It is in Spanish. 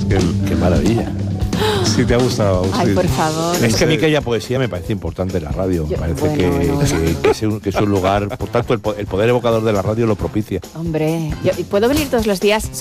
Qué maravilla. Si te ha gustado. Ay, sí. por favor. Es que a mí que haya poesía me parece importante en la radio. Me parece que es un lugar, por tanto, el poder evocador de la radio lo propicia. Hombre, ¿puedo venir todos los días?